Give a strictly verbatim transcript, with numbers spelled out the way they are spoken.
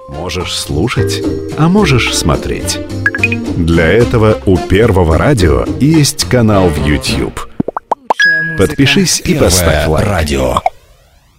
Можешь слушать, а можешь смотреть. Для этого у Первого радио есть канал в YouTube. Подпишись и поставь лайк. Радио.